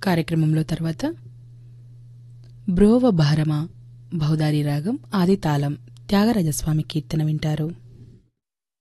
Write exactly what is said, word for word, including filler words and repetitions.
కార్యక్రమంలో తర్వాత బ్రోవ భారమ బహుదారి రాగం ఆది తాళం త్యాగరాజస్వామి కీర్తన వింటారు.